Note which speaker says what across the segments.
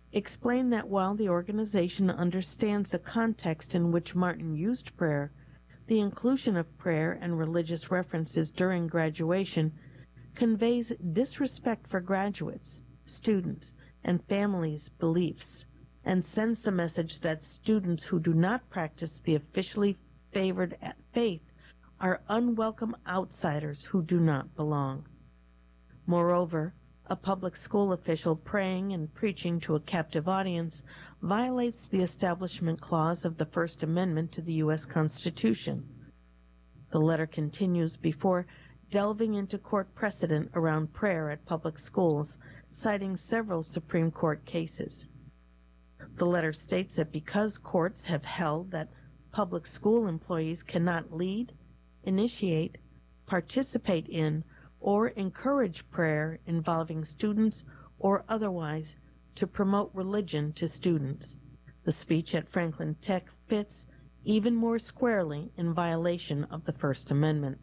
Speaker 1: explained that while the organization understands the context in which Martin used prayer, the inclusion of prayer and religious references during graduation conveys disrespect for graduates, students, and families' beliefs, and sends the message that students who do not practice the officially favored faith are unwelcome outsiders who do not belong. Moreover, a public school official praying and preaching to a captive audience violates the Establishment Clause of the First Amendment to the U.S. Constitution. The letter continues before delving into court precedent around prayer at public schools, citing several Supreme Court cases. The letter states that because courts have held that public school employees cannot lead, initiate, participate in, or encourage prayer involving students or otherwise to promote religion to students, the speech at Franklin Tech fits even more squarely in violation of the First Amendment.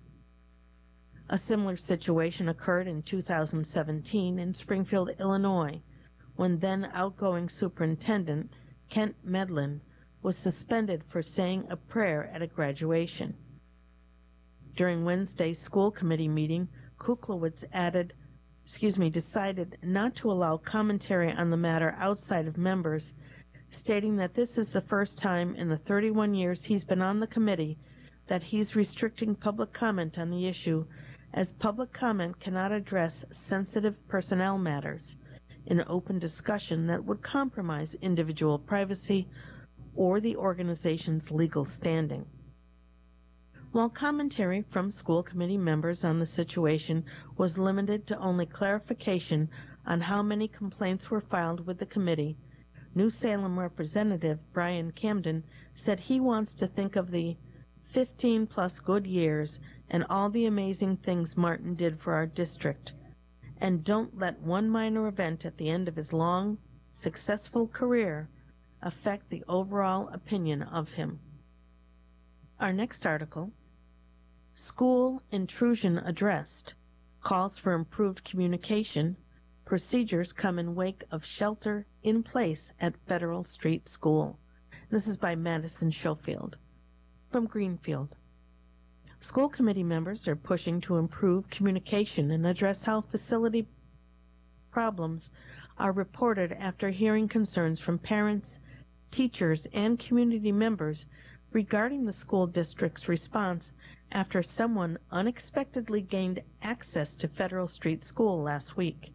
Speaker 1: A similar situation occurred in 2017 in Springfield, Illinois, when then outgoing Superintendent Kent Medlin was suspended for saying a prayer at a graduation. During Wednesday's school committee meeting, Kuklowitz decided not to allow commentary on the matter outside of members, stating that this is the first time in the 31 years he's been on the committee that he's restricting public comment on the issue, as public comment cannot address sensitive personnel matters in open discussion that would compromise individual privacy or the organization's legal standing. While commentary from school committee members on the situation was limited to only clarification on how many complaints were filed with the committee, New Salem Representative Brian Camden said he wants to think of the 15-plus good years and all the amazing things Martin did for our district, and don't let one minor event at the end of his long, successful career affect the overall opinion of him. Our next article, School Intrusion Addressed, calls for improved communication. Procedures come in wake of shelter in place at Federal Street School. This is by Madison Schofield from Greenfield. School committee members are pushing to improve communication and address how facility problems are reported after hearing concerns from parents, teachers, and community members regarding the school district's response after someone unexpectedly gained access to Federal Street School last week.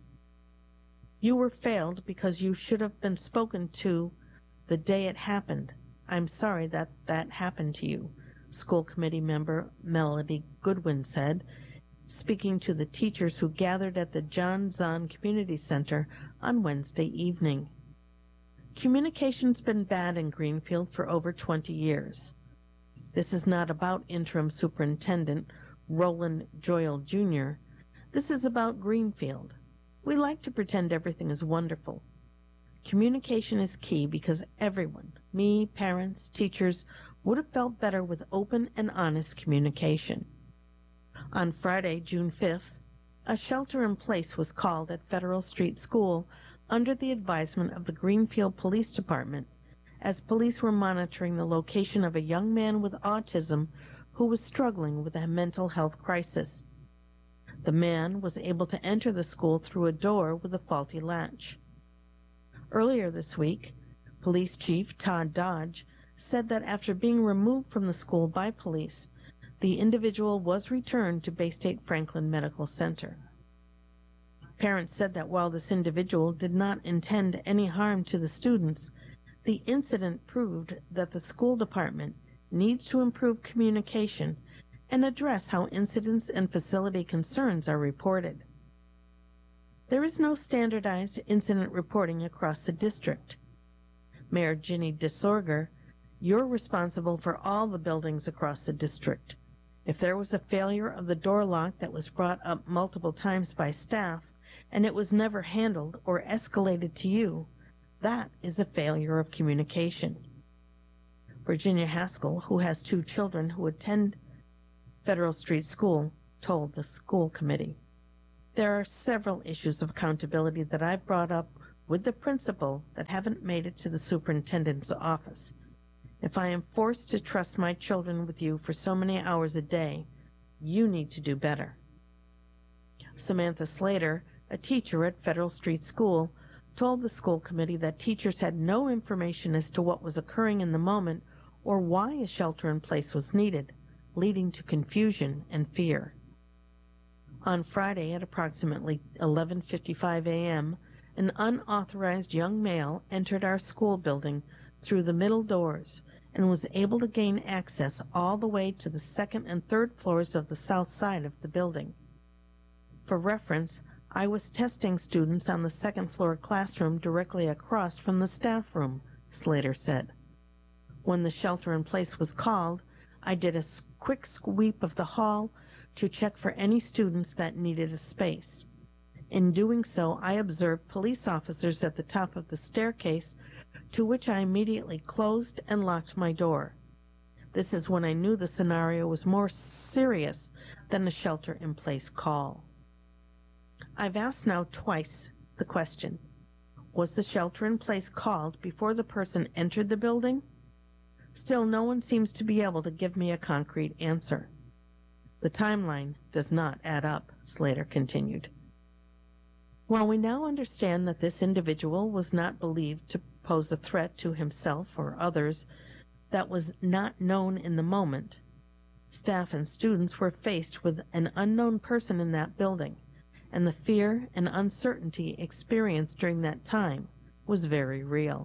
Speaker 1: You were failed because you should have been spoken to the day it happened. I'm sorry that happened to you, school committee member Melody Goodwin said, speaking to the teachers who gathered at the John Zahn Community Center on Wednesday evening. Communication's been bad in Greenfield for over 20 years. This is not about interim superintendent Roland Joyal Jr. This is about Greenfield. We like to pretend everything is wonderful. Communication is key because everyone, me, parents, teachers, would have felt better with open and honest communication. On Friday, June 5th, a shelter-in-place was called at Federal Street School under the advisement of the Greenfield Police Department, as police were monitoring the location of a young man with autism who was struggling with a mental health crisis. The man was able to enter the school through a door with a faulty latch. Earlier this week, Police Chief Todd Dodge said that after being removed from the school by police, the individual was returned to Bay State Franklin Medical Center. Parents said that while this individual did not intend any harm to the students, the incident proved that the school department needs to improve communication and address how incidents and facility concerns are reported. There is no standardized incident reporting across the district. Mayor Ginny DeSorger, you're responsible for all the buildings across the district. If there was a failure of the door lock that was brought up multiple times by staff and it was never handled or escalated to you, that is a failure of communication. Virginia Haskell, who has 2 children who attend Federal Street School, told the school committee, "There are several issues of accountability that I've brought up with the principal that haven't made it to the superintendent's office. If I am forced to trust my children with you for so many hours a day, you need to do better. Samantha Slater, a teacher at Federal Street School, told the school committee that teachers had no information as to what was occurring in the moment or why a shelter-in-place was needed, leading to confusion and fear. On Friday at approximately 11:55 a.m., an unauthorized young male entered our school building through the middle doors and was able to gain access all the way to the second and third floors of the south side of the building. For reference, I was testing students on the second floor classroom directly across from the staff room, Slater said. When the shelter-in-place was called, I did a quick sweep of the hall to check for any students that needed a space. In doing so, I observed police officers at the top of the staircase, to which I immediately closed and locked my door. This is when I knew the scenario was more serious than a shelter-in-place call. I've asked now twice the question, was the shelter-in-place called before the person entered the building? Still, no one seems to be able to give me a concrete answer. The timeline does not add up, Slater continued. While we now understand that this individual was not believed to pose a threat to himself or others that was not known in the moment, staff and students were faced with an unknown person in that building, and the fear and uncertainty experienced during that time was very real.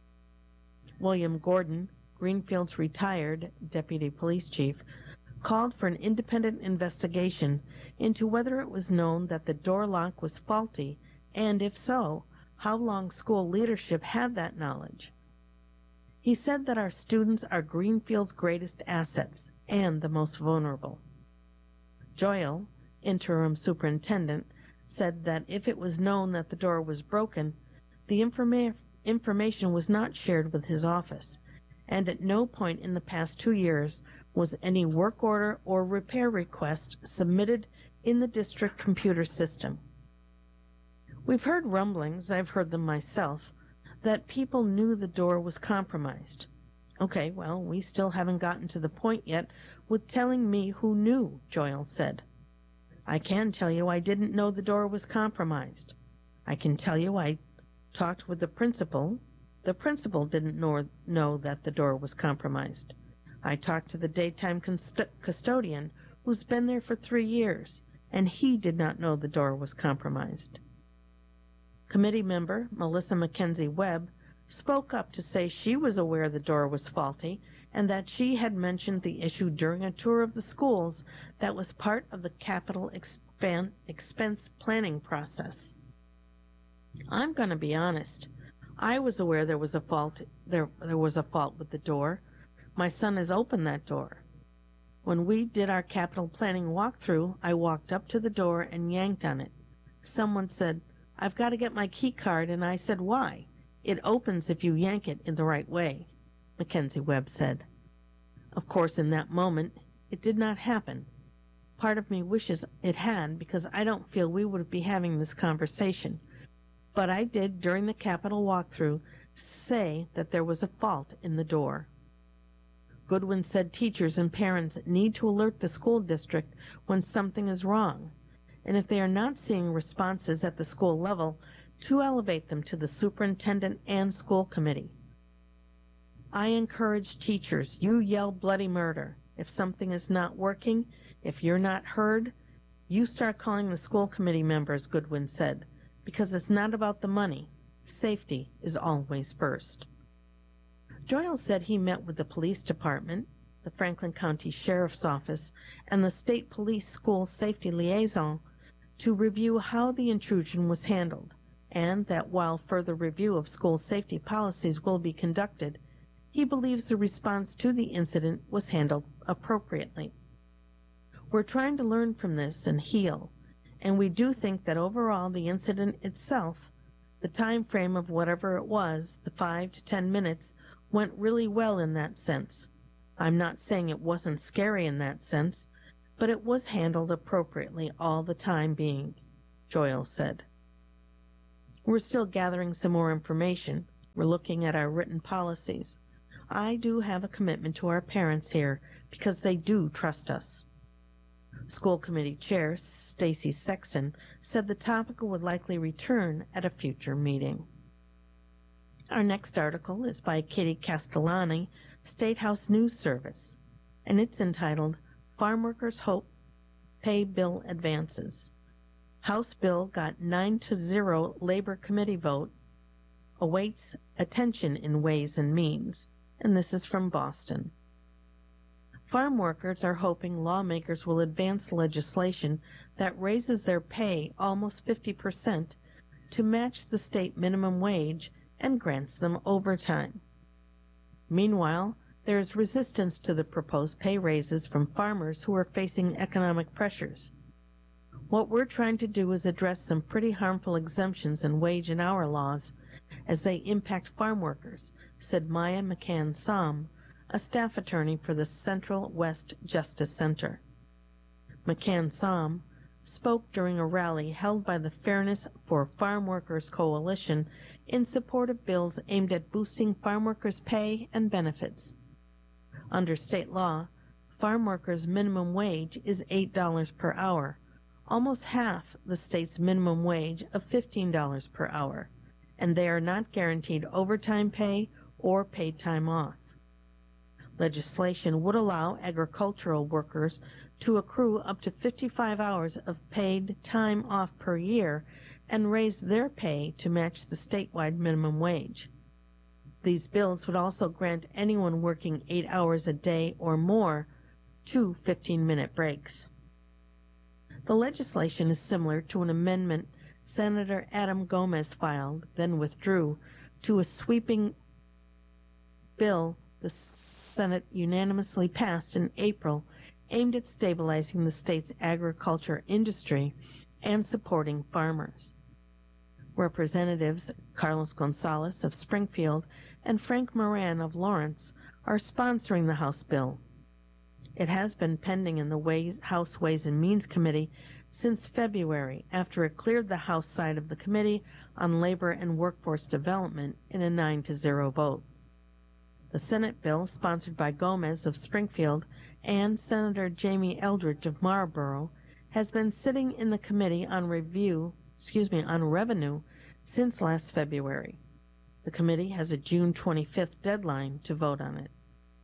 Speaker 1: William Gordon, Greenfield's retired deputy police chief, called for an independent investigation into whether it was known that the door lock was faulty, and if so, how long school leadership had that knowledge. He said that our students are Greenfield's greatest assets and the most vulnerable. Joyal, interim superintendent, said that if it was known that the door was broken, the information was not shared with his office, and at no point in the past 2 years was any work order or repair request submitted in the district computer system. We've heard rumblings, I've heard them myself, that people knew the door was compromised. Okay, well, we still haven't gotten to the point yet with telling me who knew, Joyal said. I can tell you I didn't know the door was compromised. I can tell you I talked with the principal. The principal didn't know that the door was compromised. I talked to the daytime custodian, who's been there for 3 years, and he did not know the door was compromised. Committee member Melissa Mackenzie Webb spoke up to say she was aware the door was faulty and that she had mentioned the issue during a tour of the schools that was part of the capital expense planning process. I'm going to be honest. I was aware there was a fault. There was a fault with the door. My son has opened that door. When we did our capital planning walkthrough, I walked up to the door and yanked on it. Someone said, "I've got to get my key card," and I said, "Why? It opens if you yank it in the right way," Mackenzie Webb said. Of course, in that moment, it did not happen. Part of me wishes it had, because I don't feel we would be having this conversation. But I did, during the Capitol walkthrough, say that there was a fault in the door. Goodwin said teachers and parents need to alert the school district when something is wrong, and if they are not seeing responses at the school level, to elevate them to the superintendent and school committee. I encourage teachers, you yell bloody murder. If something is not working, if you're not heard, you start calling the school committee members, Goodwin said, because it's not about the money. Safety is always first. Joyal said he met with the police department, the Franklin County Sheriff's Office, and the State Police School Safety Liaison to review how the intrusion was handled, and that while further review of school safety policies will be conducted, he believes the response to the incident was handled appropriately. We're trying to learn from this and heal, and we do think that overall the incident itself, the time frame of whatever it was, the 5 to 10 minutes, went really well in that sense. I'm not saying it wasn't scary in that sense, but it was handled appropriately all the time being, Joyal said. We're still gathering some more information. We're looking at our written policies. I do have a commitment to our parents here because they do trust us. School committee chair Stacy Sexton said the topic would likely return at a future meeting. Our next article is by Katie Castellani, State House News Service, and it's entitled Farm Workers Hope Pay Bill Advances. House bill got 9-0 Labor Committee vote, awaits attention in Ways and Means, and this is from Boston. Farm workers are hoping lawmakers will advance legislation that raises their pay almost 50% to match the state minimum wage and grants them overtime. Meanwhile, there is resistance to the proposed pay raises from farmers who are facing economic pressures. What we're trying to do is address some pretty harmful exemptions in wage and hour laws as they impact farm workers, said Maya McCann-Som, a staff attorney for the Central West Justice Center. McCann-Som spoke during a rally held by the Fairness for Farm Workers Coalition in support of bills aimed at boosting farm workers' pay and benefits. Under state law, farm workers' minimum wage is $8 per hour, almost half the state's minimum wage of $15 per hour, and they are not guaranteed overtime pay or paid time off. Legislation would allow agricultural workers to accrue up to 55 hours of paid time off per year and raise their pay to match the statewide minimum wage. These bills would also grant anyone working 8 hours a day or more 2 15-minute breaks. The legislation is similar to an amendment Senator Adam Gomez filed, then withdrew, to a sweeping bill the Senate unanimously passed in April aimed at stabilizing the state's agriculture industry and supporting farmers. Representatives Carlos Gonzalez of Springfield and Frank Moran of Lawrence are sponsoring the House bill. It has been pending in the House Ways and Means Committee since February after it cleared the House side of the Committee on Labor and Workforce Development in a 9-0 vote. The Senate bill, sponsored by Gomez of Springfield and Senator Jamie Eldridge of Marlboro, has been sitting in the Committee on Revenue since last February. The committee has a June 25th deadline to vote on it.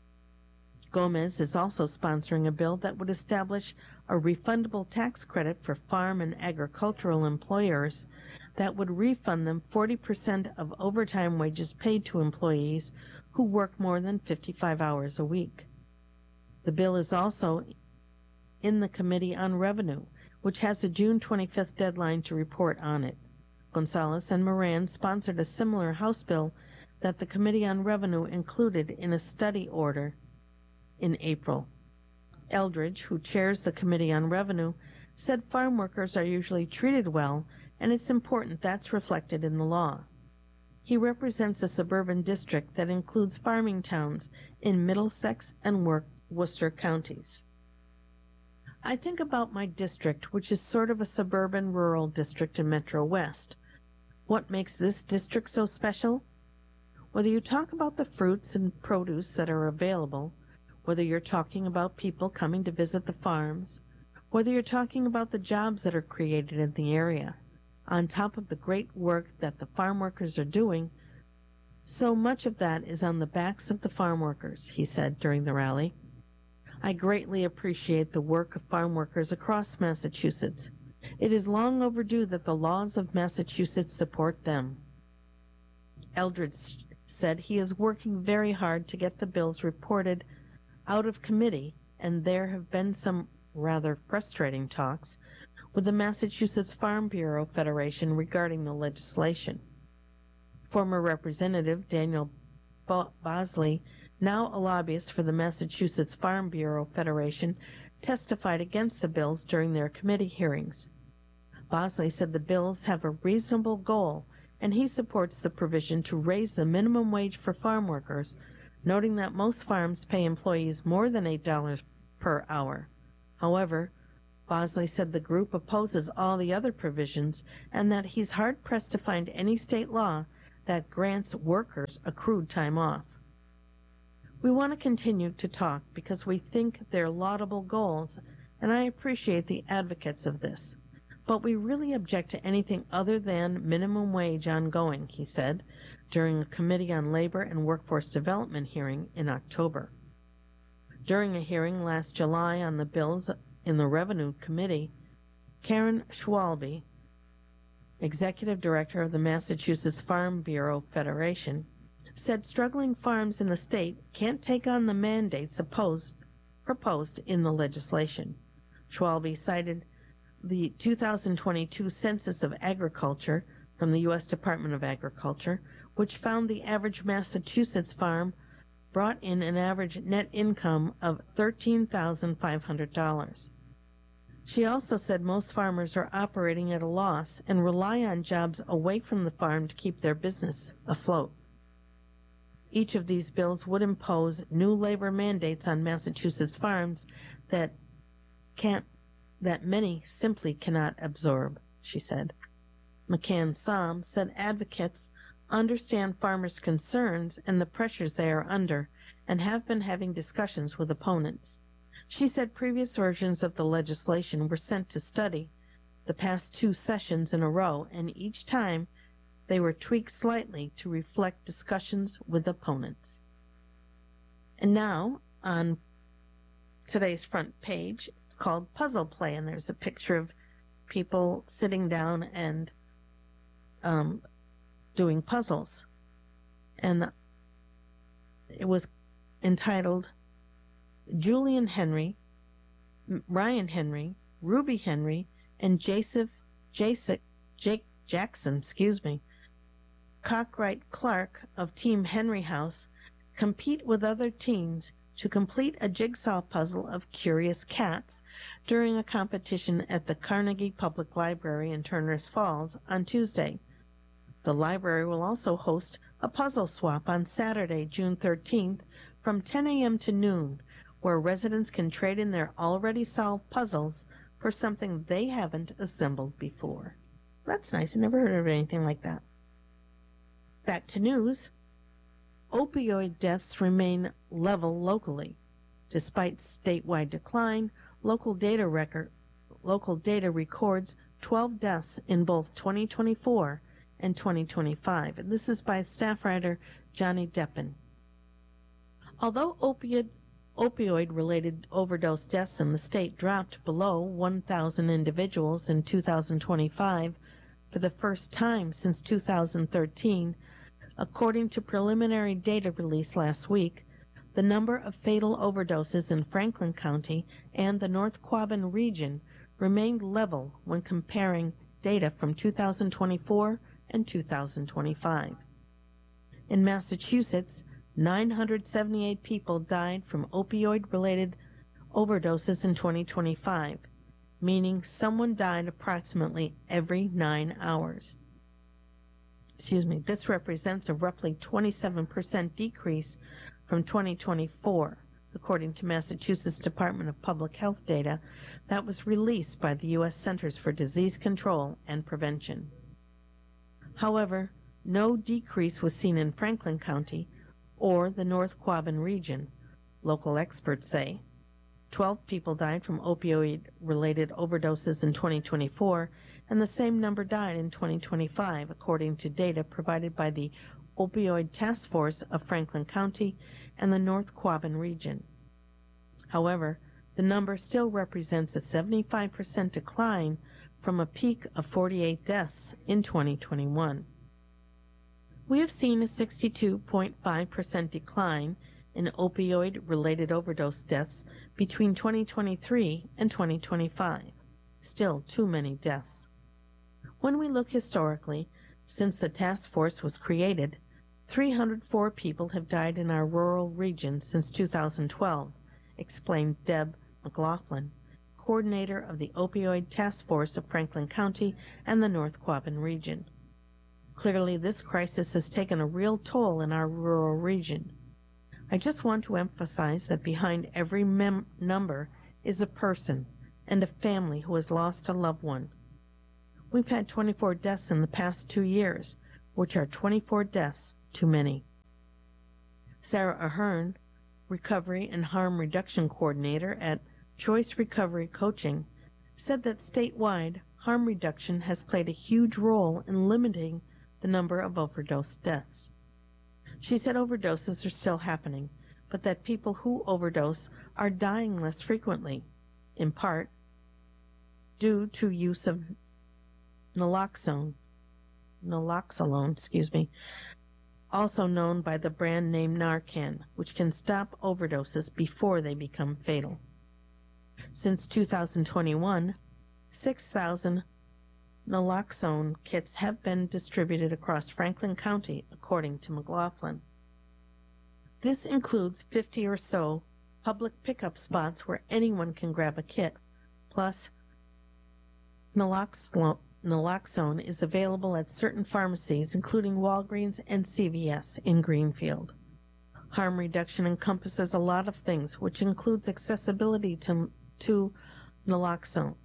Speaker 1: Gomez is also sponsoring a bill that would establish a refundable tax credit for farm and agricultural employers that would refund them 40% of overtime wages paid to employees who work more than 55 hours a week. The bill is also in the Committee on Revenue, which has a June 25th deadline to report on it. Gonzalez and Moran sponsored a similar House bill that the Committee on Revenue included in a study order in April. Eldridge, who chairs the Committee on Revenue, said farm workers are usually treated well, and it's important that's reflected in the law. He represents a suburban district that includes farming towns in Middlesex and Worcester counties. I think about my district, which is sort of a suburban rural district in Metro West. What makes this district so special? Whether you talk about the fruits and produce that are available, whether you're talking about people coming to visit the farms, whether you're talking about the jobs that are created in the area, on top of the great work that the farm workers are doing, so much of that is on the backs of the farm workers, he said during the rally. I greatly appreciate the work of farm workers across Massachusetts. It is long overdue that the laws of Massachusetts support them. Eldridge said he is working very hard to get the bills reported out of committee, and there have been some rather frustrating talks with the Massachusetts Farm Bureau Federation regarding the legislation. Former Representative Daniel Bosley, now a lobbyist for the Massachusetts Farm Bureau Federation, testified against the bills during their committee hearings. Bosley said the bills have a reasonable goal, and he supports the provision to raise the minimum wage for farm workers, noting that most farms pay employees more than $8 per hour. However, Bosley said the group opposes all the other provisions and that he's hard-pressed to find any state law that grants workers accrued time off. We want to continue to talk because we think they're laudable goals, and I appreciate the advocates of this. But we really object to anything other than minimum wage ongoing, he said, during a Committee on Labor and Workforce Development hearing in October. During a hearing last July on the bills in the Revenue Committee, Karen Schwalbe, Executive Director of the Massachusetts Farm Bureau Federation, said struggling farms in the state can't take on the mandates proposed in the legislation. Schwalbe cited the 2022 Census of Agriculture from the U.S. Department of Agriculture, which found the average Massachusetts farm brought in an average net income of $13,500. She also said most farmers are operating at a loss and rely on jobs away from the farm to keep their business afloat. Each of these bills would impose new labor mandates on Massachusetts farms that many simply cannot absorb, she said. McCann Som said advocates understand farmers' concerns and the pressures they are under and have been having discussions with opponents. She said previous versions of the legislation were sent to study the past 2 sessions in a row, and each time they were tweaked slightly to reflect discussions with opponents. And now, on today's front page, it's called Puzzle Play, and there's a picture of people sitting down and doing puzzles. And it was entitled Julian Henry, Ryan Henry, Ruby Henry, and Jake Jackson, Cockright Clark of Team Henry House compete with other teams to complete a jigsaw puzzle of curious cats during a competition at the Carnegie Public Library in Turners Falls on Tuesday. The library will also host a puzzle swap on Saturday, June 13th from 10 a.m. to noon, where residents can trade in their already solved puzzles for something they haven't assembled before. That's nice. I never heard of anything like that. Back to news. Opioid deaths remain level locally. Despite statewide decline, local data records 12 deaths in both 2024 and 2025. And this is by staff writer Johnny Deppen. Although opioid-related overdose deaths in the state dropped below 1,000 individuals in 2025 for the first time since 2013, according to preliminary data released last week, the number of fatal overdoses in Franklin County and the North Quabbin region remained level when comparing data from 2024 and 2025. In Massachusetts, 978 people died from opioid-related overdoses in 2025, meaning someone died approximately every 9 hours. This represents a roughly 27% decrease from 2024, according to Massachusetts Department of Public Health data that was released by the U.S. Centers for Disease Control and Prevention. However, no decrease was seen in Franklin County or the North Quabbin region, local experts say. 12 people died from opioid-related overdoses in 2024, and the same number died in 2025, according to data provided by the Opioid Task Force of Franklin County and the North Quabbin region. However, the number still represents a 75% decline from a peak of 48 deaths in 2021. We have seen a 62.5% decline in opioid-related overdose deaths between 2023 and 2025. Still too many deaths. When we look historically, since the task force was created, 304 people have died in our rural region since 2012, explained Deb McLaughlin, coordinator of the Opioid Task Force of Franklin County and the North Quabbin region. Clearly, this crisis has taken a real toll in our rural region. I just want to emphasize that behind every number is a person, and a family who has lost a loved one. We've had 24 deaths in the past 2 years, which are 24 deaths too many. Sarah Ahern, Recovery and Harm Reduction Coordinator at Choice Recovery Coaching, said that statewide, harm reduction has played a huge role in limiting the number of overdose deaths. She said overdoses are still happening, but that people who overdose are dying less frequently, in part due to use of naloxone, also known by the brand name Narcan, which can stop overdoses before they become fatal. Since 2021, 6,000 naloxone kits have been distributed across Franklin County, according to McLaughlin. This includes 50 or so public pickup spots where anyone can grab a kit, plus naloxone is available at certain pharmacies, including Walgreens and CVS in Greenfield. Harm reduction encompasses a lot of things, which includes accessibility to naloxone.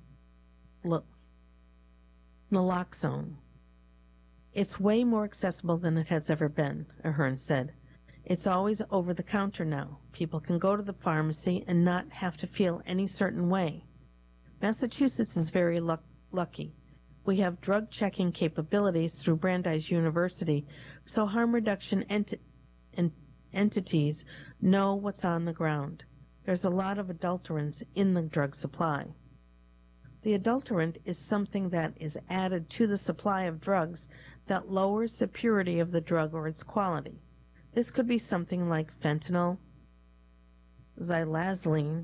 Speaker 1: Naloxone. It's way more accessible than it has ever been, Ahern said. It's always over the counter now. People can go to the pharmacy and not have to feel any certain way. Massachusetts is very lucky. We have drug checking capabilities through Brandeis University, so harm reduction entities know what's on the ground. There's a lot of adulterants in the drug supply. The adulterant is something that is added to the supply of drugs that lowers the purity of the drug or its quality. This could be something like fentanyl, xylazine,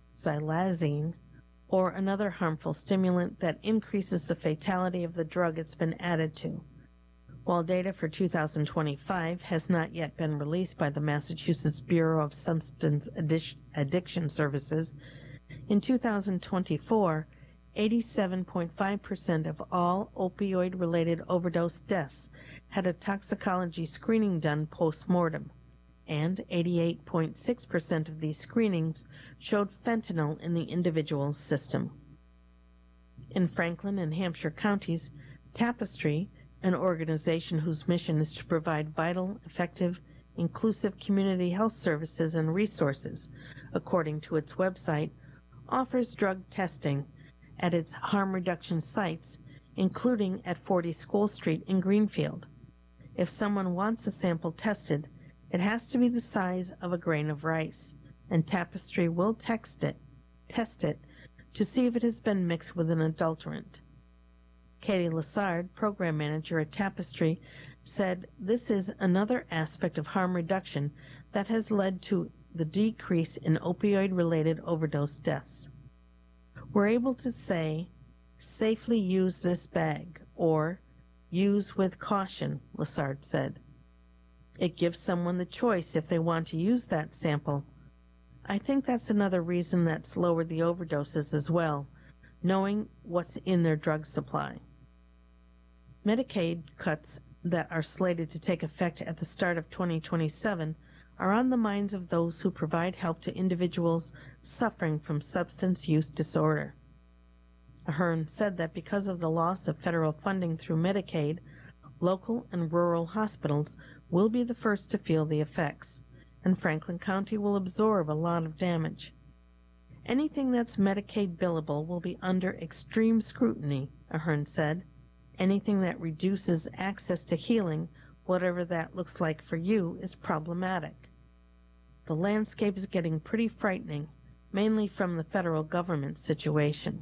Speaker 1: or another harmful stimulant that increases the fatality of the drug it's been added to. While data for 2025 has not yet been released by the Massachusetts Bureau of Substance Addiction Services, in 2024, 87.5% of all opioid-related overdose deaths had a toxicology screening done post-mortem, and 88.6% of these screenings showed fentanyl in the individual's system. In Franklin and Hampshire counties, Tapestry, an organization whose mission is to provide vital, effective, inclusive community health services and resources, according to its website, offers drug testing at its harm reduction sites, including at 40 School Street in Greenfield. If someone wants a sample tested, it has to be the size of a grain of rice, and Tapestry will test it to see if it has been mixed with an adulterant. Katie Lassard, program manager at Tapestry, said this is another aspect of harm reduction that has led to the decrease in opioid-related overdose deaths. We're able to say, safely use this bag, or use with caution, Lassard said. It gives someone the choice if they want to use that sample. I think that's another reason that's lowered the overdoses as well, knowing what's in their drug supply. Medicaid cuts that are slated to take effect at the start of 2027 are on the minds of those who provide help to individuals suffering from substance use disorder. Ahern said that because of the loss of federal funding through Medicaid, local and rural hospitals will be the first to feel the effects, and Franklin County will absorb a lot of damage. Anything that's Medicaid billable will be under extreme scrutiny, Ahern said. Anything that reduces access to healing, whatever that looks like for you, is problematic. The landscape is getting pretty frightening, mainly from the federal government situation.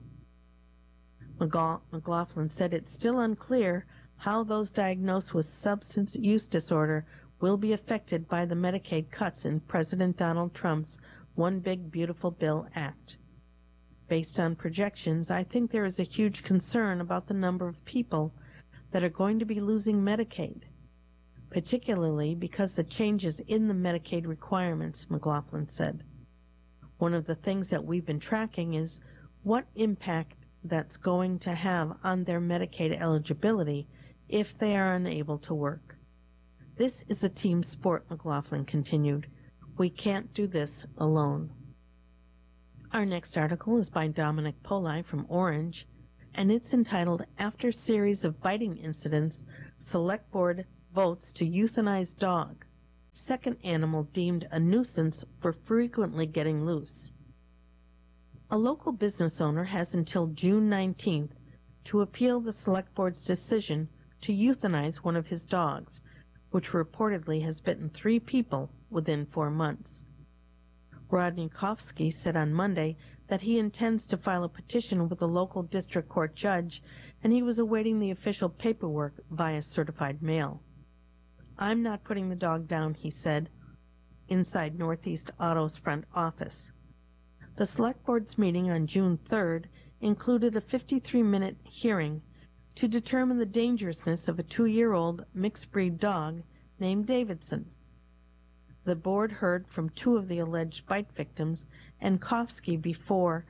Speaker 1: McLaughlin said it's still unclear how those diagnosed with substance use disorder will be affected by the Medicaid cuts in President Donald Trump's One Big Beautiful Bill Act. Based on projections, I think there is a huge concern about the number of people that are going to be losing Medicaid, particularly because the changes in the Medicaid requirements, McLaughlin said. One of the things that we've been tracking is what impact that's going to have on their Medicaid eligibility if they are unable to work. This is a team sport, McLaughlin continued. We can't do this alone. Our next article is by Dominic Poli from Orange, and it's entitled, After Series of Biting Incidents, Select Board Votes to Euthanize Dog. Second animal deemed a nuisance for frequently getting loose. A local business owner has until June 19th to appeal the Select Board's decision to euthanize one of his dogs, which reportedly has bitten 3 people within 4 months. Rodney Kofsky said on Monday that he intends to file a petition with a local district court judge, and he was awaiting the official paperwork via certified mail. "I'm not putting the dog down," he said, inside Northeast Auto's front office. The Select Board's meeting on June 3rd included a 53-minute hearing to determine the dangerousness of a 2-year-old mixed-breed dog named Davidson. The board heard from 2 of the alleged bite victims, and Kofsky before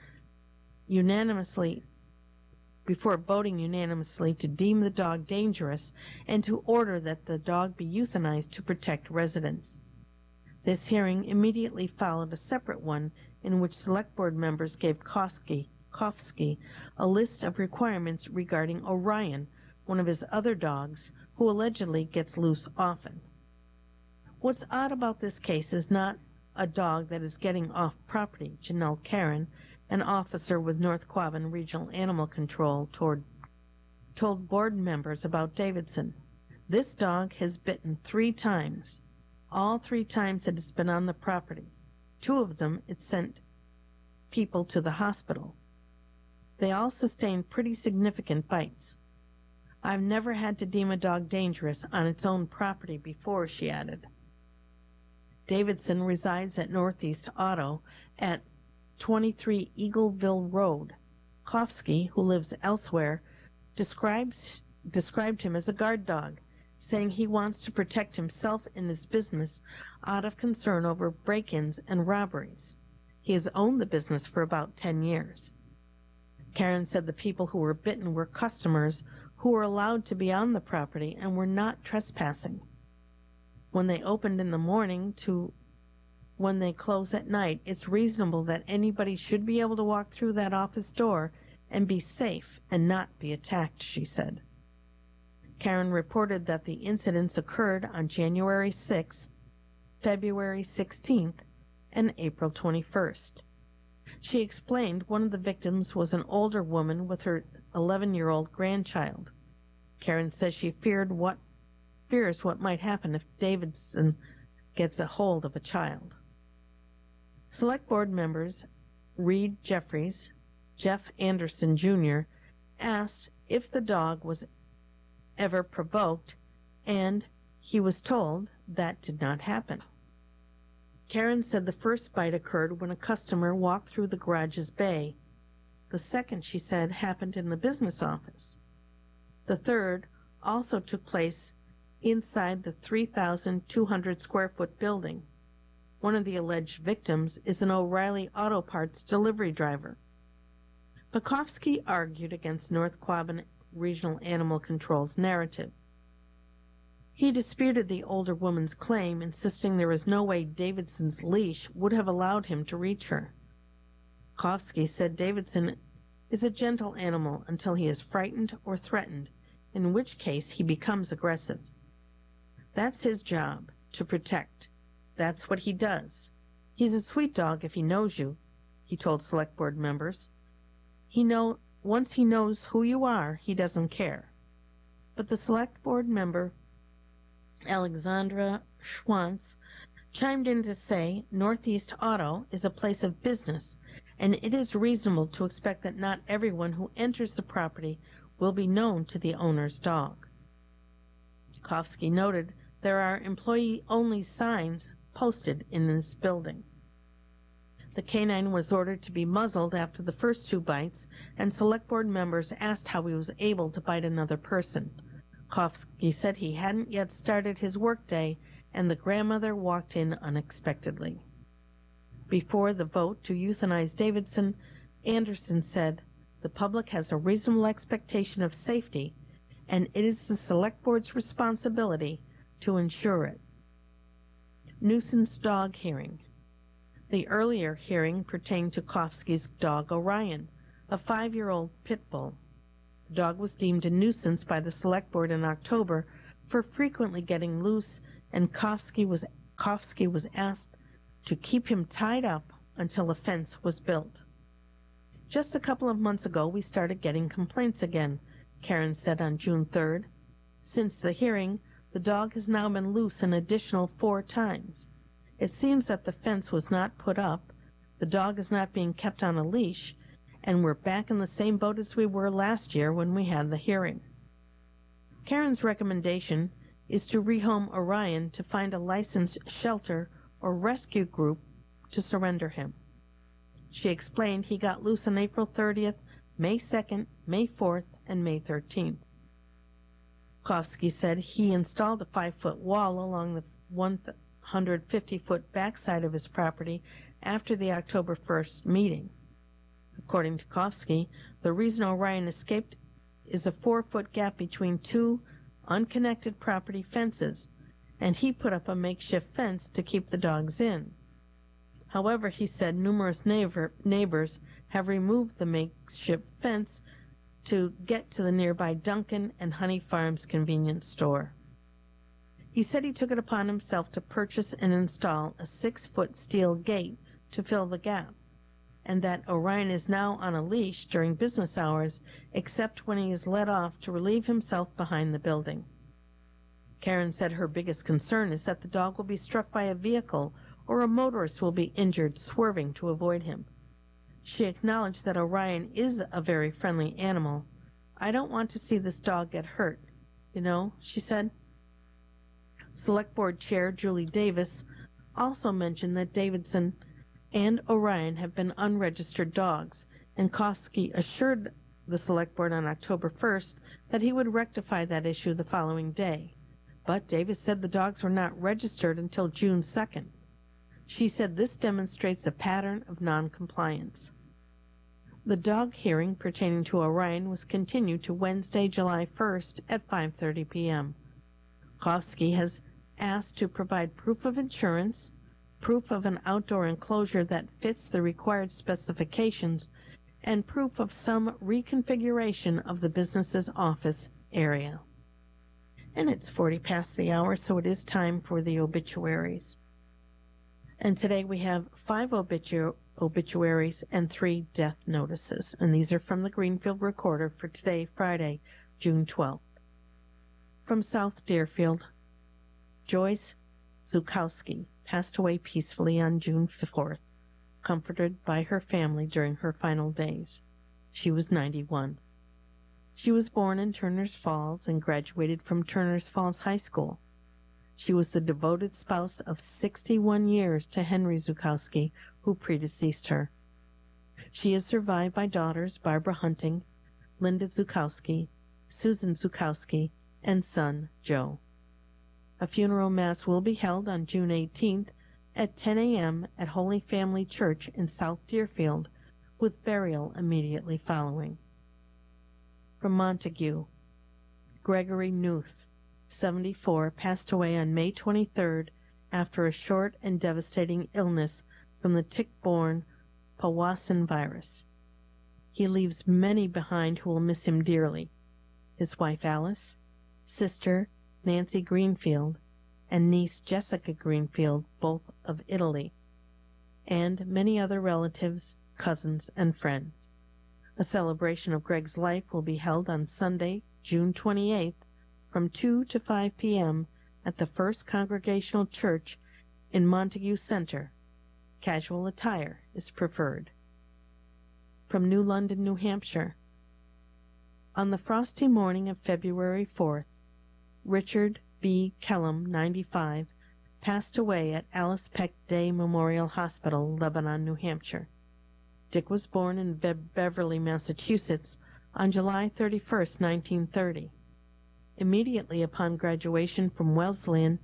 Speaker 1: voting unanimously to deem the dog dangerous and to order that the dog be euthanized to protect residents. This hearing immediately followed a separate one in which Select Board members gave Kofsky a list of requirements regarding Orion, one of his other dogs, who allegedly gets loose often. What's odd about this case is not a dog that is getting off property, Janelle Karen, an officer with North Quabbin Regional Animal Control, told board members about Davidson. This dog has bitten 3 times. All 3 times it has been on the property. 2 of them it sent people to the hospital. They all sustained pretty significant bites. I've never had to deem a dog dangerous on its own property before, she added. Davidson resides at Northeast Auto at 23 Eagleville Road. Kofsky, who lives elsewhere, described him as a guard dog, saying he wants to protect himself and his business out of concern over break-ins and robberies. He has owned the business for about 10 years. Karen said the people who were bitten were customers who were allowed to be on the property and were not trespassing. When they opened in the morning to when they close at night, it's reasonable that anybody should be able to walk through that office door and be safe and not be attacked, she said. Karen reported that the incidents occurred on January 6th, February 16th, and April 21st. She explained one of the victims was an older woman with her 11-year-old grandchild. Karen says she fears what might happen if Davidson gets a hold of a child. Select Board members Reed Jeffries, Jeff Anderson Jr., asked if the dog was ever provoked, and he was told that did not happen. Karen said the first bite occurred when a customer walked through the garage's bay. The second, she said, happened in the business office. The third also took place inside the 3,200 square foot building. One of the alleged victims is an O'Reilly Auto Parts delivery driver. Kofsky argued against North Quabbin Regional Animal Control's narrative. He disputed the older woman's claim, insisting there was no way Davidson's leash would have allowed him to reach her. Kofsky said Davidson is a gentle animal until he is frightened or threatened, in which case he becomes aggressive. That's his job, to protect. That's what he does. He's a sweet dog if he knows you, he told Select Board members. Once he knows who you are, he doesn't care. But the Select Board member, Alexandra Schwantz, chimed in to say Northeast Auto is a place of business, and it is reasonable to expect that not everyone who enters the property will be known to the owner's dog. Kofsky noted there are employee-only signs posted in this building. The canine was ordered to be muzzled after the first 2 bites, and Select Board members asked how he was able to bite another person. Kofsky said he hadn't yet started his workday, and the grandmother walked in unexpectedly. Before the vote to euthanize Davidson, Anderson said, "The public has a reasonable expectation of safety, and it is the Select Board's responsibility to ensure it." Nuisance dog hearing. The earlier hearing pertained to Kofsky's dog Orion, a 5-year-old pit bull. The dog was deemed a nuisance by the Select Board in October for frequently getting loose, and Kofsky was asked to keep him tied up until a fence was built. Just a couple of months ago, we started getting complaints again, Karen said on June 3rd. Since the hearing, the dog has now been loose an additional 4 times. It seems that the fence was not put up, the dog is not being kept on a leash, and we're back in the same boat as we were last year when we had the hearing. Karen's recommendation is to rehome Orion to find a licensed shelter or rescue group to surrender him. She explained he got loose on April 30th, May 2nd, May 4th, and May 13th. Kofsky said he installed a 5-foot wall along the 150-foot backside of his property after the October 1st meeting. According to Kofsky, the reason Orion escaped is a 4-foot gap between 2 unconnected property fences, and he put up a makeshift fence to keep the dogs in. However, he said numerous neighbors have removed the makeshift fence to get to the nearby Dunkin' and Honey Farms convenience store. He said he took it upon himself to purchase and install a 6-foot steel gate to fill the gap, and that Orion is now on a leash during business hours, except when he is let off to relieve himself behind the building. Karen said her biggest concern is that the dog will be struck by a vehicle or a motorist will be injured swerving to avoid him. She acknowledged that Orion is a very friendly animal. "I don't want to see this dog get hurt, she said. Select Board Chair Julie Davis also mentioned that Davidson and Orion have been unregistered dogs, and Kofsky assured the Select Board on October 1st that he would rectify that issue the following day. But Davis said the dogs were not registered until June 2nd. She said this demonstrates a pattern of noncompliance. The dog hearing pertaining to Orion was continued to Wednesday, July 1st at 5:30 p.m. Kofsky has asked to provide proof of insurance, proof of an outdoor enclosure that fits the required specifications, and proof of some reconfiguration of the business's office area. And it's 40 past the hour, so it is time for the obituaries. And today we have 5 obituaries and 3 death notices, and these are from the Greenfield Recorder for today, Friday, June 12th. From South Deerfield, Joyce Zukowski passed away peacefully on June 4th, comforted by her family during her final days. She was 91. She was born in Turners Falls and graduated from Turners Falls High School. She was the devoted spouse of 61 years to Henry Zukowski, who predeceased her. She is survived by daughters Barbara Hunting, Linda Zukowski, Susan Zukowski, and son Joe. A funeral mass will be held on June 18th at 10 a.m. at Holy Family Church in South Deerfield, with burial immediately following. From Montague, Gregory Knuth, 74, passed away on May 23rd after a short and devastating illness from the tick-borne Powassan virus. He leaves many behind who will miss him dearly: his wife Alice, sister Nancy Greenfield, and niece Jessica Greenfield, both of Italy, and many other relatives, cousins, and friends. A celebration of Greg's life will be held on Sunday, June 28th, from 2 to 5 p.m. at the First Congregational Church in Montague Center. Casual attire is preferred. From New London, New Hampshire. On the frosty morning of February 4th, Richard B. Kellum, 95, passed away at Alice Peck Day Memorial Hospital, Lebanon, New Hampshire. Dick was born in Beverly, Massachusetts on July 31, 1930. Immediately upon graduation from Wesleyan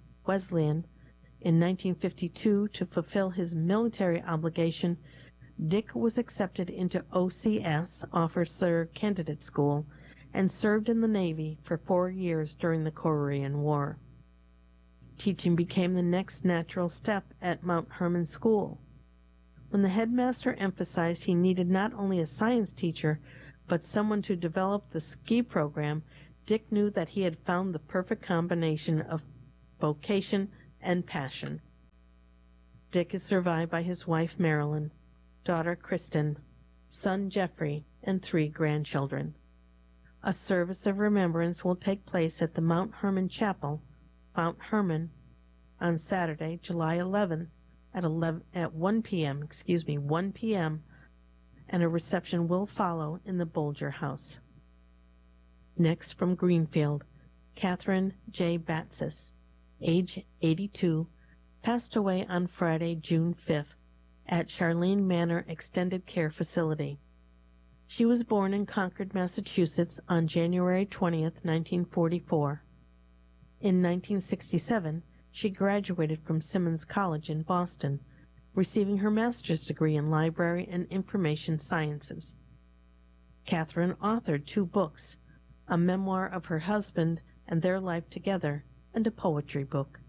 Speaker 1: in 1952 to fulfill his military obligation, Dick was accepted into OCS, Officer Candidate School, and served in the Navy for 4 years during the Korean War. Teaching became the next natural step at Mount Hermon School. When the headmaster emphasized he needed not only a science teacher, but someone to develop the ski program, Dick knew that he had found the perfect combination of vocation and passion. Dick is survived by his wife Marilyn, daughter Kristen, son Jeffrey, and 3 grandchildren. A service of remembrance will take place at the Mount Hermon Chapel, Mount Hermon, on Saturday, July 11th at 1 p.m., 1 p.m., and a reception will follow in the Bolger House. Next, from Greenfield, Catherine J. Batsis, age 82, passed away on Friday, June 5th, at Charlene Manor Extended Care Facility. She was born in Concord, Massachusetts on January 20th, 1944. In 1967, she graduated from Simmons College in Boston, receiving her master's degree in library and information sciences. Catherine authored 2 books, a memoir of her husband and their life together, and a poetry book.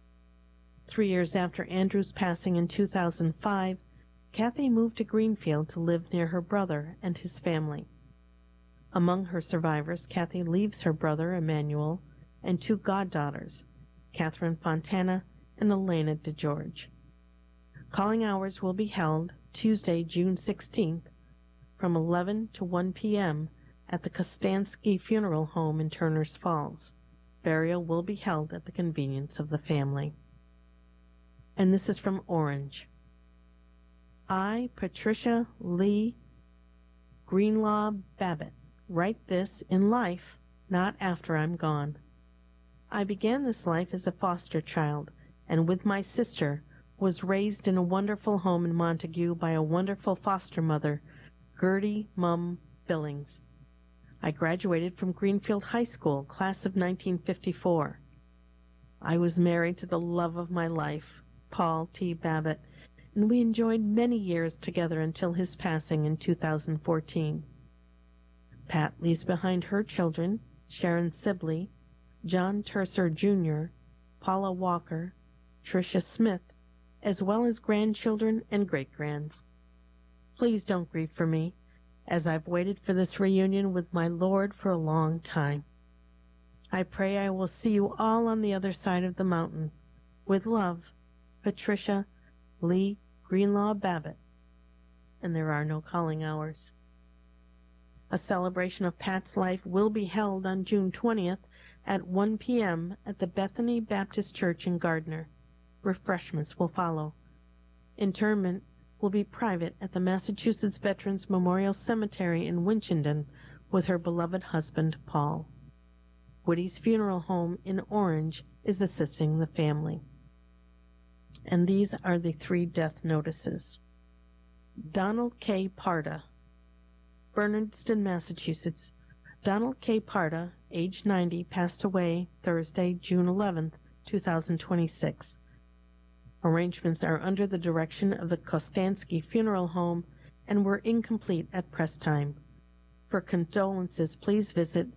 Speaker 1: 3 years after Andrew's passing in 2005, Kathy moved to Greenfield to live near her brother and his family. Among her survivors, Kathy leaves her brother Emmanuel and 2 goddaughters, Catherine Fontana and Elena DeGeorge. Calling hours will be held Tuesday, June 16th, from 11 to 1 p.m. at the Kostansky Funeral Home in Turners Falls. Burial will be held at the convenience of the family. And this is from Orange. I, Patricia Lee Greenlaw Babbitt, write this in life, not after I'm gone. I began this life as a foster child, and with my sister, was raised in a wonderful home in Montague by a wonderful foster mother, Gertie Mum Billings. I graduated from Greenfield High School, class of 1954. I was married to the love of my life, Paul T. Babbitt, and we enjoyed many years together until his passing in 2014. Pat leaves behind her children, Sharon Sibley, John Terser Jr., Paula Walker, Tricia Smith, as well as grandchildren and great-grands. Please don't grieve for me, as I've waited for this reunion with my Lord for a long time. I pray I will see you all on the other side of the mountain. With love, Patricia Lee Greenlaw Babbitt. And there are no calling hours. A celebration of Pat's life will be held on June 20th at 1 p.m. at the Bethany Baptist Church in Gardner. Refreshments will follow. Interment will be private at the Massachusetts Veterans Memorial Cemetery in Winchendon with her beloved husband, Paul. Woody's Funeral Home in Orange is assisting the family. And these are the 3 death notices. Donald K. Parda, Bernardston, Massachusetts. Donald K. Parda, age 90, passed away Thursday, June 11th, 2026. Arrangements are under the direction of the Kostansky Funeral Home and were incomplete at press time. For condolences, please visit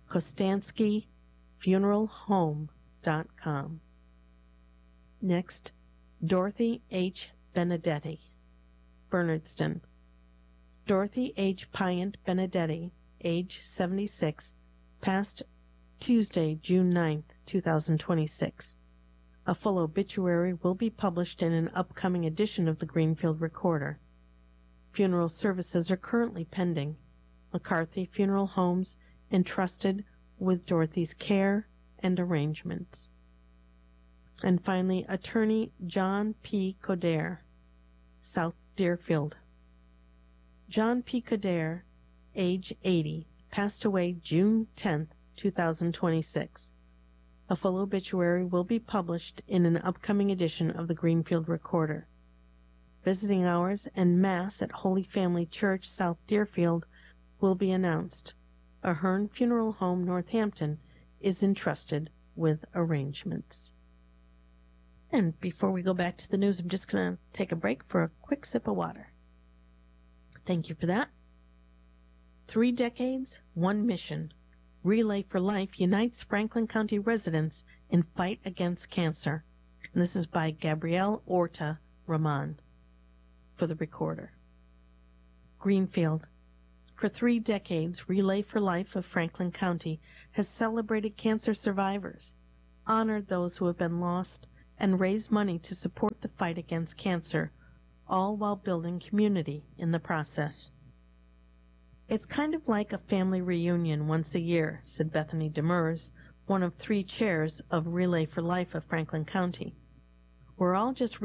Speaker 1: kostanskyfuneralhome.com. Next, Dorothy H. Benedetti, Bernardston. Dorothy H. Pyant Benedetti, age 76, passed Tuesday, June 9th, 2026. A full obituary will be published in an upcoming edition of the Greenfield Recorder. Funeral services are currently pending. McCarthy Funeral Homes entrusted with Dorothy's care and arrangements. And finally, Attorney John P. Coderre, South Deerfield. John P. Coderre, age 80, passed away June 10th, 2026. A full obituary will be published in an upcoming edition of the Greenfield Recorder. Visiting hours and Mass at Holy Family Church, South Deerfield, will be announced. Ahern Funeral Home, Northampton, is entrusted with arrangements. And before we go back to the news, I'm just going to take a break for a quick sip of water. Thank you for that. 3 decades, 1 mission. Relay for Life unites Franklin County residents in fight against cancer. And this is by Gabrielle Orta Rahman. for the recorder. Greenfield. For 3 decades, Relay for Life of Franklin County has celebrated cancer survivors, honored those who have been lost, and raised money to support the fight against cancer, all while building community in the process. It's kind of like a family reunion once a year, said Bethany Demers, one of 3 chairs of Relay for Life of Franklin County. We're all just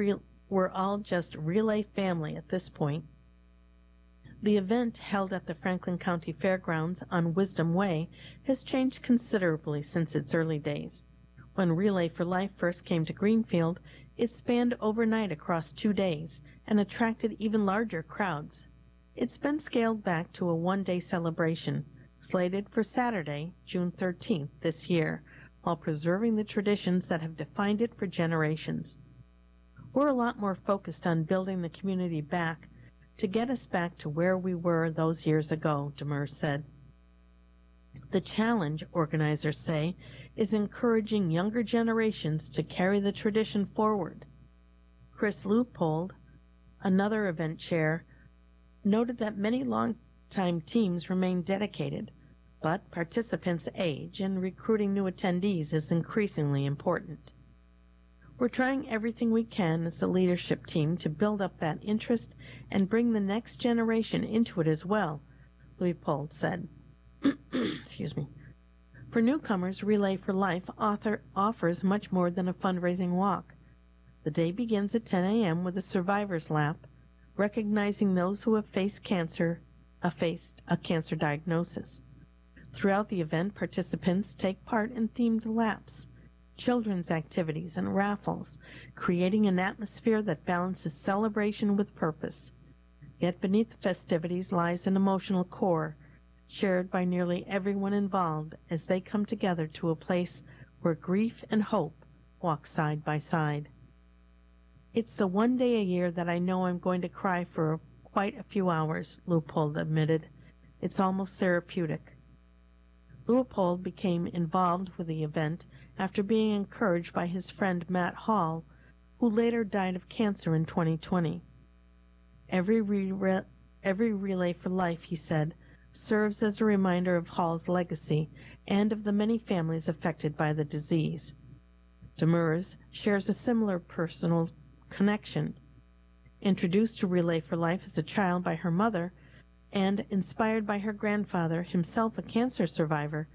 Speaker 1: Relay family at this point. The event, held at the Franklin County Fairgrounds on Wisdom Way, has changed considerably since its early days. When Relay for Life first came to Greenfield, it spanned overnight across 2 days and attracted even larger crowds. It's been scaled back to a 1-day celebration, slated for Saturday, June 13th this year, while preserving the traditions that have defined it for generations. We're a lot more focused on building the community back to get us back to where we were those years ago, Demers said. The challenge, organizers say, is encouraging younger generations to carry the tradition forward. Chris Leupold, another event chair, noted that many longtime teams remain dedicated, but participants age and recruiting new attendees is increasingly important. We're trying everything we can as the leadership team to build up that interest and bring the next generation into it as well, Leupold said. Excuse me. For newcomers, Relay for Life offers much more than a fundraising walk. The day begins at 10 a.m. with a survivor's lap, recognizing those who have faced a cancer diagnosis. Throughout the event, participants take part in themed laps, children's activities, and raffles, creating an atmosphere that balances celebration with purpose. Yet beneath the festivities lies an emotional core, shared by nearly everyone involved as they come together to a place where grief and hope walk side by side. It's the one day a year that I know I'm going to cry for quite a few hours, Leupold admitted. It's almost therapeutic. Leupold became involved with the event after being encouraged by his friend Matt Hall, who later died of cancer in 2020. Every Relay for Life, he said, serves as a reminder of Hall's legacy and of the many families affected by the disease. Demers shares a similar personal connection. Introduced to Relay for Life as a child by her mother and inspired by her grandfather, himself a cancer survivor,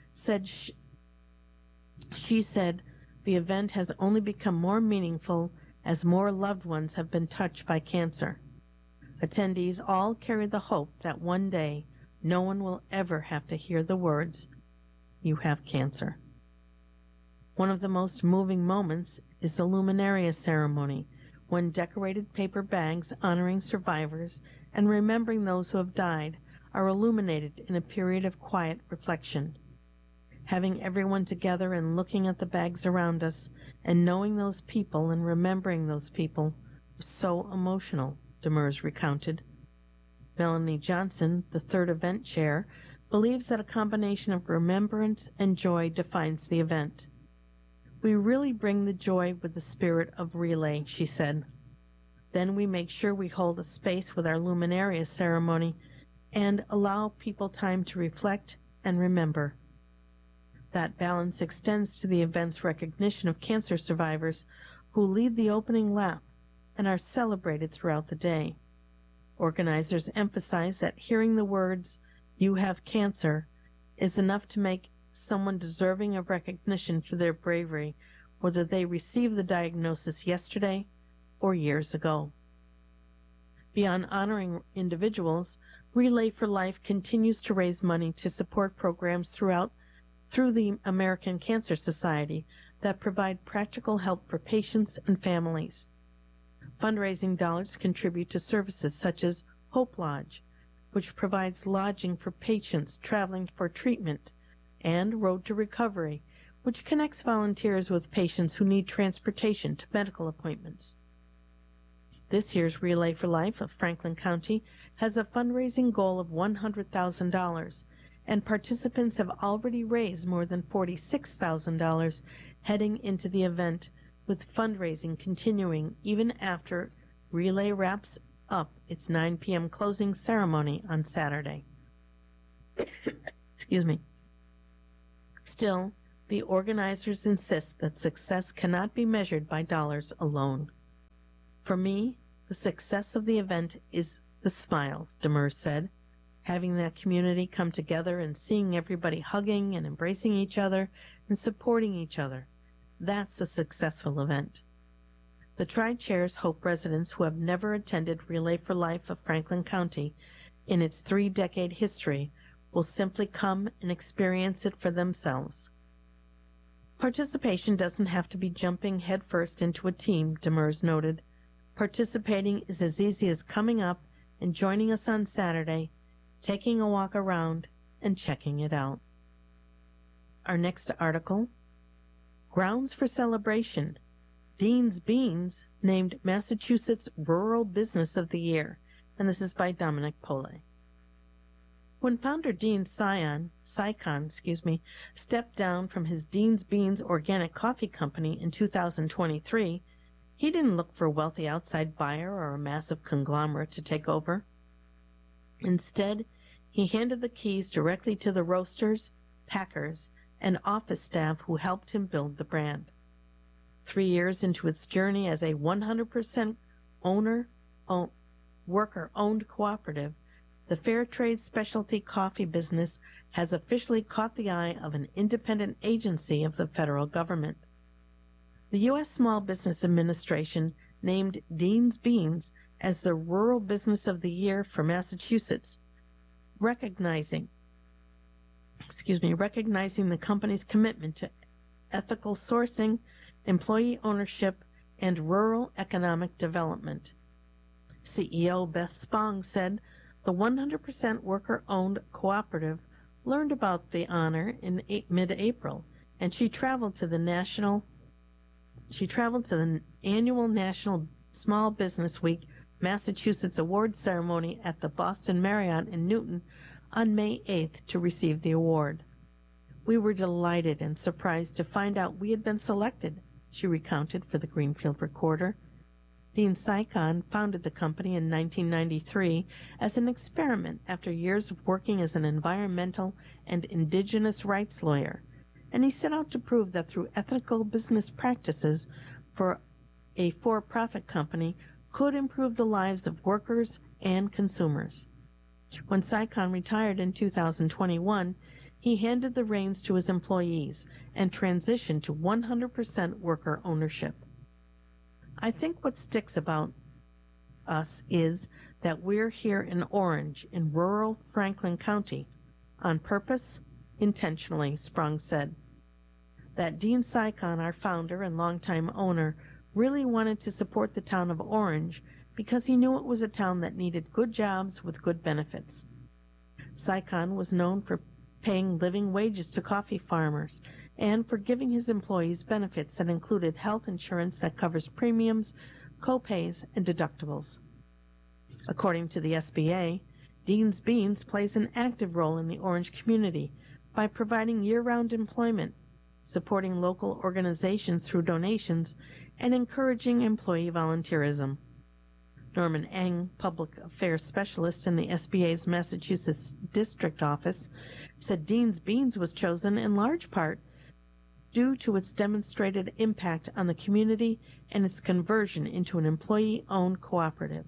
Speaker 1: she said the event has only become more meaningful as more loved ones have been touched by cancer. Attendees all carry the hope that one day no one will ever have to hear the words, "You have cancer." One of the most moving moments is the Luminaria ceremony, when decorated paper bags honoring survivors and remembering those who have died are illuminated in a period of quiet reflection. Having everyone together and looking at the bags around us and knowing those people and remembering those people was so emotional, Demers recounted. Melanie Johnson, the 3rd event chair, believes that a combination of remembrance and joy defines the event. We really bring the joy with the spirit of Relay, she said. Then we make sure we hold a space with our Luminaria ceremony and allow people time to reflect and remember. That balance extends to the event's recognition of cancer survivors who lead the opening lap and are celebrated throughout the day. Organizers emphasize that hearing the words, "You have cancer," is enough to make someone deserving of recognition for their bravery, whether they received the diagnosis yesterday or years ago. Beyond honoring individuals, Relay for Life continues to raise money to support programs through the American Cancer Society that provide practical help for patients and families. Fundraising dollars contribute to services such as Hope Lodge, which provides lodging for patients traveling for treatment, and Road to Recovery, which connects volunteers with patients who need transportation to medical appointments. This year's Relay for Life of Franklin County has a fundraising goal of $100,000, and participants have already raised more than $46,000 heading into the event, with fundraising continuing even after Relay wraps up its 9 p.m. closing ceremony on Saturday. Excuse me. Still, the organizers insist that success cannot be measured by dollars alone. For me, the success of the event is the smiles, Demers said. Having that community come together and seeing everybody hugging and embracing each other and supporting each other. That's a successful event. The Tri-Chairs hope residents who have never attended Relay for Life of Franklin County in its 3-decade history will simply come and experience it for themselves. Participation doesn't have to be jumping headfirst into a team, Demers noted. Participating is as easy as coming up and joining us on Saturday, taking a walk around, and checking it out. Our next article, Grounds for Celebration. Dean's Beans named Massachusetts Rural Business of the Year, and this is by Dominic Pole. When founder Dean Sycon, stepped down from his Dean's Beans organic coffee company in 2023, he didn't look for a wealthy outside buyer or a massive conglomerate to take over. Instead, he handed the keys directly to the roasters, packers, and office staff who helped him build the brand. 3 years into its journey as a 100% worker-owned cooperative, the Fair Trade Specialty Coffee business has officially caught the eye of an independent agency of the federal government. The U.S. Small Business Administration named Dean's Beans as the Rural Business of the Year for Massachusetts, recognizing the company's commitment to ethical sourcing, employee ownership, and rural economic development. CEO Beth Spong said the 100% worker-owned cooperative learned about the honor in mid-April, and she traveled to the annual National Small Business Week Massachusetts Awards ceremony at the Boston Marriott in Newton on May 8th to receive the award. We were delighted and surprised to find out we had been selected, she recounted for the Greenfield Recorder. Dean Sycon founded the company in 1993 as an experiment after years of working as an environmental and indigenous rights lawyer, and he set out to prove that through ethical business practices for a for-profit company could improve the lives of workers and consumers. When Sycon retired in 2021, he handed the reins to his employees and transitioned to 100% worker ownership. I think what sticks about us is that we're here in Orange, in rural Franklin County, on purpose, intentionally, Sprung said. That Dean Sycon, our founder and longtime owner, really wanted to support the town of Orange because he knew it was a town that needed good jobs with good benefits. Sycon was known for paying living wages to coffee farmers and for giving his employees benefits that included health insurance that covers premiums, co-pays, and deductibles. According to the SBA, Dean's Beans plays an active role in the Orange community by providing year-round employment, supporting local organizations through donations, and encouraging employee volunteerism. Norman Eng, Public Affairs Specialist in the SBA's Massachusetts District Office, said Dean's Beans was chosen in large part due to its demonstrated impact on the community and its conversion into an employee-owned cooperative.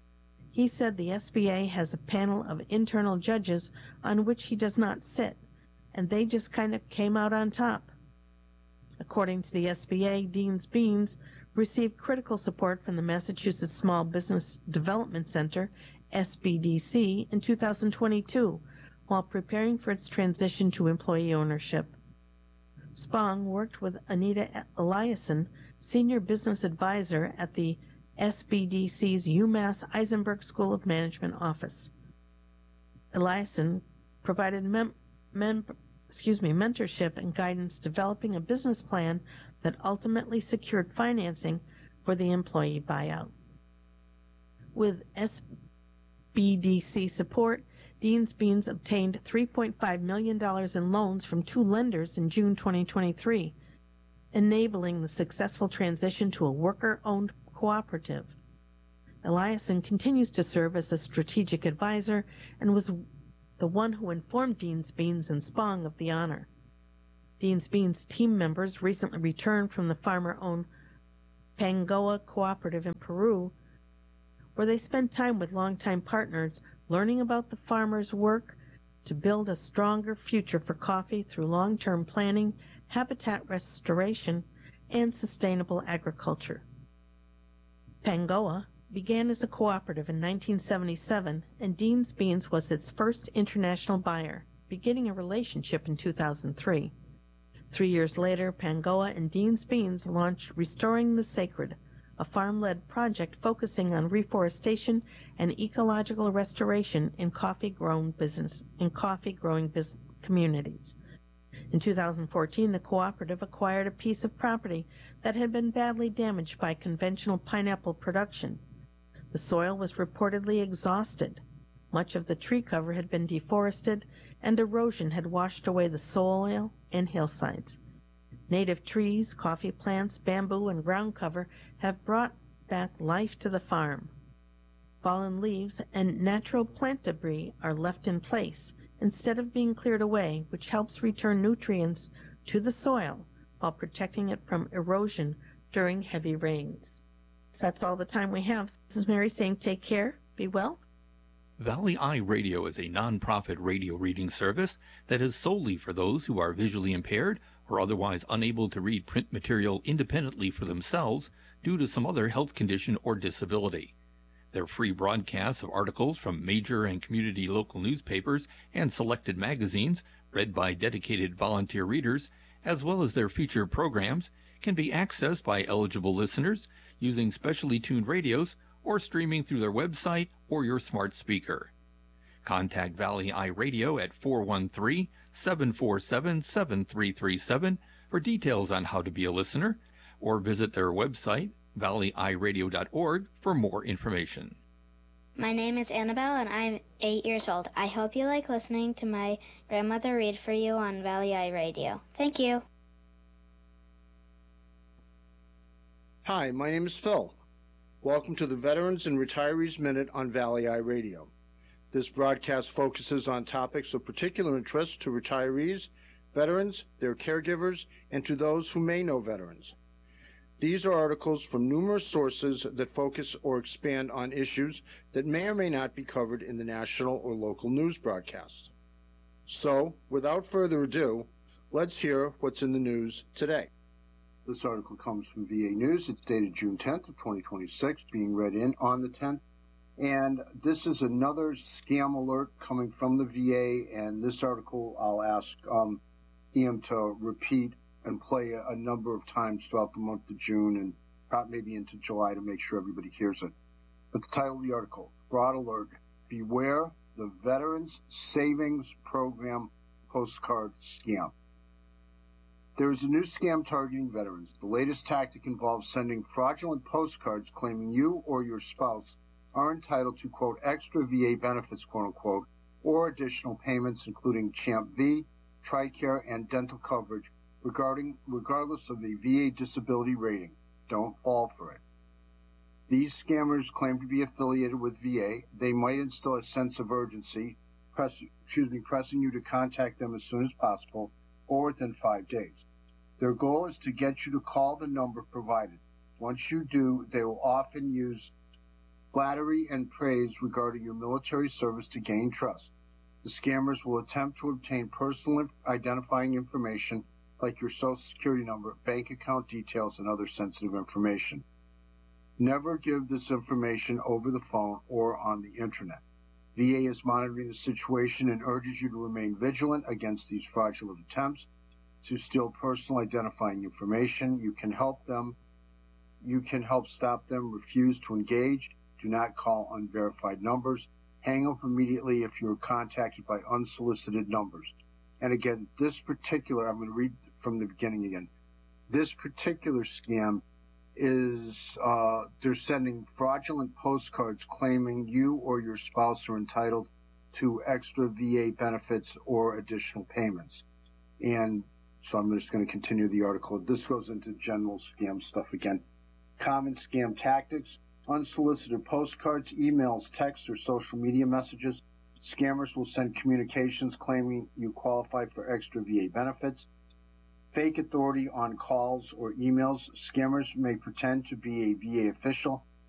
Speaker 1: He said the SBA has a panel of internal judges on which he does not sit, and they just kind of came out on top. According to the SBA, Dean's Beans received critical support from the Massachusetts Small Business Development Center, SBDC, in 2022, while preparing for its transition to employee ownership. Spong worked with Anita Eliason, Senior Business Advisor at the SBDC's UMass Eisenberg School of Management office. Eliason provided mentorship and guidance developing a business plan that ultimately secured financing for the employee buyout. With SBDC support, Dean's Beans obtained $3.5 million in loans from 2 lenders in June 2023, enabling the successful transition to a worker-owned cooperative. Eliason continues to serve as a strategic advisor and was the one who informed Dean's Beans and Spong of the honor. Dean's Beans team members recently returned from the farmer-owned Pangoa Cooperative in Peru, where they spent time with longtime partners learning about the farmers' work to build a stronger future for coffee through long-term planning, habitat restoration, and sustainable agriculture. Pangoa began as a cooperative in 1977, and Dean's Beans was its first international buyer, beginning a relationship in 2003. 3 years later, Pangoa and Dean's Beans launched Restoring the Sacred, a farm-led project focusing on reforestation and ecological restoration in coffee-growing communities. In 2014, the cooperative acquired a piece of property that had been badly damaged by conventional pineapple production. The soil was reportedly exhausted. Much of the tree cover had been deforested, and erosion had washed away the soil and hillsides. Native trees, coffee plants, bamboo, and ground cover have brought back life to the farm. Fallen leaves and natural plant debris are left in place instead of being cleared away, which helps return nutrients to the soil while protecting it from erosion during heavy rains. So that's all the time we have. This is Mary saying take care, be well.
Speaker 2: Valley Eye Radio is a nonprofit radio reading service that is solely for those who are visually impaired or otherwise unable to read print material independently for themselves due to some other health condition or disability. Their free broadcasts of articles from major and community local newspapers and selected magazines, read by dedicated volunteer readers, as well as their featured programs, can be accessed by eligible listeners using specially tuned radios or streaming through their website or your smart speaker. Contact Valley Eye Radio at 413-747-7337 for details on how to be a listener, or visit their website, valleyeyeradio.org, for more information.
Speaker 3: My name is Annabelle, and I'm 8 years old. I hope you like listening to my grandmother read for you on Valley Eye Radio. Thank you.
Speaker 4: Hi, my name is Phil. Welcome to the Veterans and Retirees Minute on Valley Eye Radio. This broadcast focuses on topics of particular interest to retirees, veterans, their caregivers, and to those who may know veterans. These are articles from numerous sources that focus or expand on issues that may or may not be covered in the national or local news broadcasts. So, without further ado, let's hear what's in the news today. This article comes from VA News. It's dated June 10th of 2026, being read in on the 10th. And this is another scam alert coming from the VA. And this article I'll ask Ian to repeat and play a number of times throughout the month of June and probably maybe into July to make sure everybody hears it. But the title of the article, Fraud Alert, Beware the Veterans Savings Program Postcard Scam. There is a new scam targeting veterans. The latest tactic involves sending fraudulent postcards claiming you or your spouse are entitled to, quote, extra VA benefits, quote unquote, or additional payments including CHAMP V, TRICARE, and dental coverage regardless of a VA disability rating. Don't fall for it. These scammers claim to be affiliated with VA. They might instill a sense of urgency, pressing you to contact them as soon as possible or within 5 days. Their goal is to get you to call the number provided. Once you do, they will often use flattery and praise regarding your military service to gain trust. The scammers will attempt to obtain personal identifying information like your Social Security number, bank account details, and other sensitive information. Never give this information over the phone or on the internet. VA is monitoring the situation and urges you to remain vigilant against these fraudulent attempts to steal personal identifying information. You can help stop them. Refuse to engage. Do not call unverified numbers. Hang up immediately if you are contacted by unsolicited numbers. And again, I'm going to read from the beginning again. This particular scam is they're sending fraudulent postcards claiming you or your spouse are entitled to extra VA benefits or additional payments. And so I'm just going to continue the article. This goes into general scam stuff again. Common scam tactics. unsolicited postcards, emails, texts, or social media messages. Scammers will send communications claiming you qualify for extra VA benefits. Fake authority on calls or emails. Scammers may pretend to be a VA official